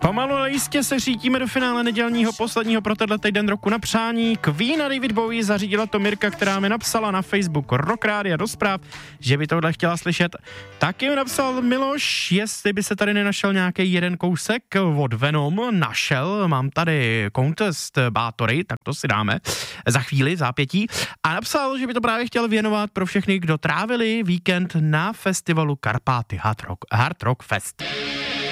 Pomalu ale jistě se řítíme do finále nedělního posledního pro tenhle týden roku na přání. Queen a David Bowie zařídila to Mirka, která mi napsala na Facebook Rock Rádia do zpráv, že by tohle chtěla slyšet. Taky mi napsal Miloš, jestli by se tady nenašel nějaký jeden kousek od Venom. Našel, mám tady Contest Bátory, tak to si dáme za chvíli, v zápětí. A napsal, že by to právě chtěl věnovat pro všechny, kdo trávili víkend na festivalu Karpáty Hard Rock Fest.